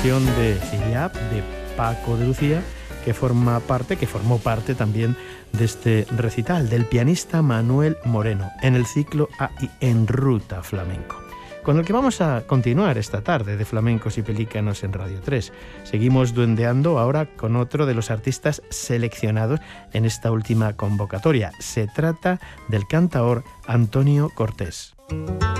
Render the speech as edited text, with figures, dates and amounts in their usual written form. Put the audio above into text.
versión de Ella de Paco de Lucía, que formó parte también de este recital del pianista Manuel Moreno en el ciclo AI En Ruta Flamenco, con el que vamos a continuar esta tarde de Flamencos y Pelícanos en Radio 3. Seguimos duendeando ahora con otro de los artistas seleccionados en esta última convocatoria. Se trata del cantaor Antonio Cortés.